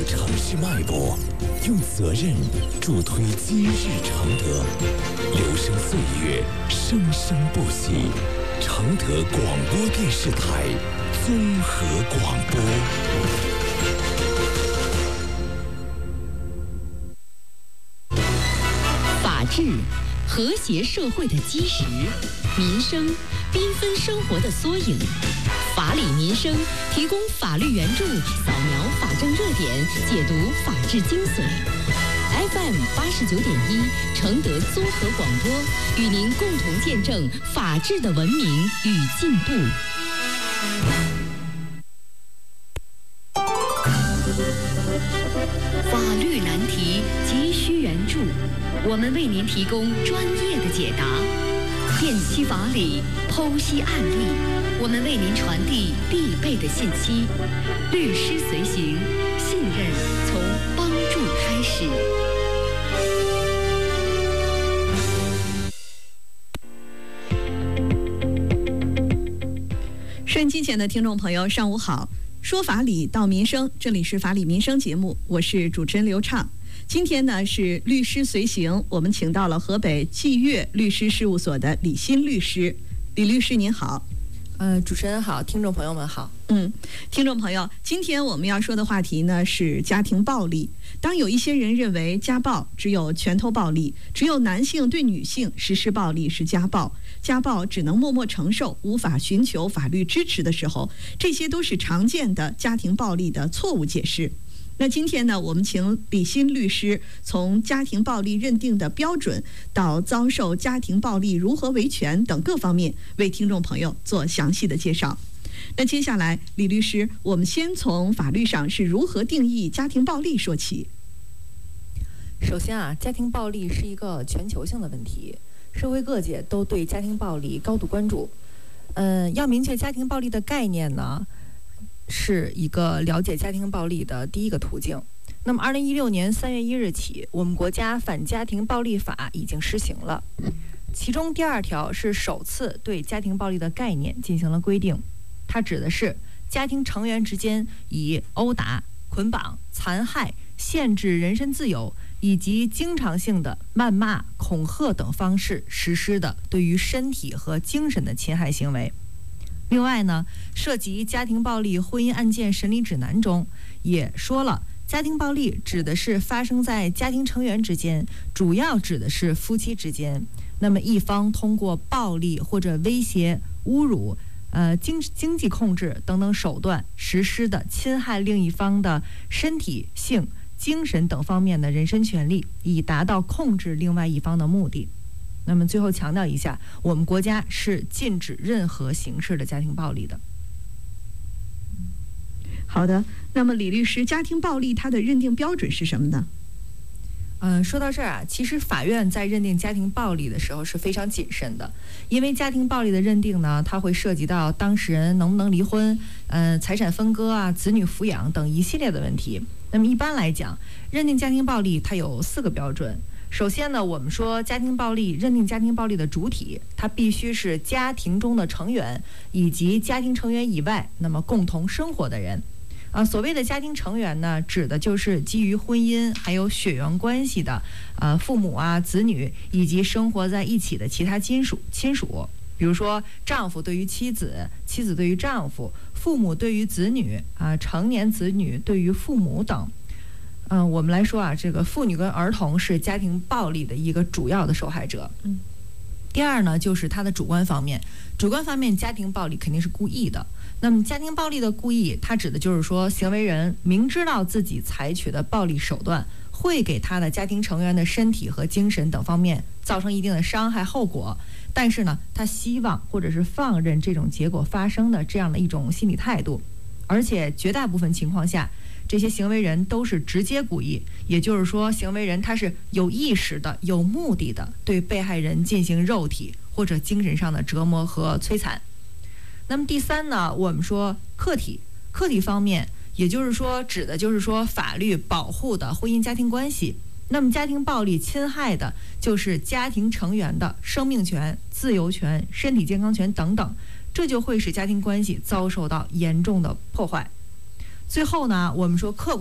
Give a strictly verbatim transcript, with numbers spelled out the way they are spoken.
城市脉搏，用责任助推今日承德，留声岁月，生生不息。承德广播电视台综合广播。 法治，和谐社会的基石；民生，缤纷生活的缩影。法理民生提供法律援助，扫描法政热点，解读法治精髓。F M 八十九点一，承德综合广播，与您共同见证法治的文明与进步。法律难题急需援助，我们为您提供专业的解答，辨析法理，剖析案例，我们为您传递必备的信息。律师随行，信任从帮助开始。 收音机前的听众朋友，上午好。说法理到民生，这里是法理民生节目，我是主持人刘畅。今天呢是律师随行，我们请到了河北霁悦律师事务所的李欣律师。李律师您好。 呃，主持人好，听众朋友们好。 嗯，听众朋友，今天我们要说的话题呢是家庭暴力。当有一些人认为家暴只有拳头暴力，只有男性对女性实施暴力是家暴，家暴只能默默承受，无法寻求法律支持的时候，这些都是常见的家庭暴力的错误解释。那今天呢，我们请李欣律师从家庭暴力认定的标准到遭受家庭暴力如何维权等各方面，为听众朋友做详细的介绍。那接下来，李律师，我们先从法律上是如何定义家庭暴力说起。 首先啊，家庭暴力是一个全球性的问题，社会各界都对家庭暴力高度关注。嗯，要明确家庭暴力的概念呢，是一个了解家庭暴力的第一个途径。那么，二零一六年三月一日起，我们国家反家庭暴力法已经施行了，其中第二条是首次对家庭暴力的概念进行了规定。它指的是家庭成员之间以殴打、捆绑、残害、限制人身自由以及经常性的谩骂、恐吓等方式实施的对于身体和精神的侵害行为。另外呢，涉及家庭暴力婚姻案件审理指南中也说了，家庭暴力指的是发生在家庭成员之间，主要指的是夫妻之间。那么一方通过暴力或者威胁、侮辱、呃经经济控制等等手段实施的侵害另一方的身体、性、精神等方面的人身权利，以达到控制另外一方的目的。那么最后强调一下，我们国家是禁止任何形式的家庭暴力的。 好的，那么李律师，家庭暴力它的认定标准是什么呢？ 嗯，说到这儿啊，其实法院在认定家庭暴力的时候是非常谨慎的，因为家庭暴力的认定呢，它会涉及到当事人能不能离婚、嗯、财产分割啊、子女抚养等一系列的问题。那么一般来讲，认定家庭暴力它有四个标准。首先呢，我们说家庭暴力认定家庭暴力的主体，它必须是家庭中的成员以及家庭成员以外，那么共同生活的人。啊，所谓的家庭成员呢，指的就是基于婚姻还有血缘关系的，呃，父母啊、子女以及生活在一起的其他亲属亲属。比如说，丈夫对于妻子，妻子对于丈夫，父母对于子女啊，成年子女对于父母等。嗯、呃，我们来说啊，这个妇女跟儿童是家庭暴力的一个主要的受害者。嗯。第二呢，就是它的主观方面，主观方面，家庭暴力肯定是故意的。那么家庭暴力的故意，它指的就是说，行为人明知道自己采取的暴力手段会给他的家庭成员的身体和精神等方面造成一定的伤害后果，但是呢，他希望或者是放任这种结果发生的这样的一种心理态度，而且绝大部分情况下，这些行为人都是直接故意，也就是说，行为人他是有意识的、有目的的对被害人进行肉体或者精神上的折磨和摧残。那么第三呢，我们说客体，客体方面，也就是说指的就是说法律保护的婚姻家庭关系。那么家庭暴力侵害的就是家庭成员的生命权、自由权、身体健康权等等，这就会使家庭关系遭受到严重的破坏。最后呢，我们说客观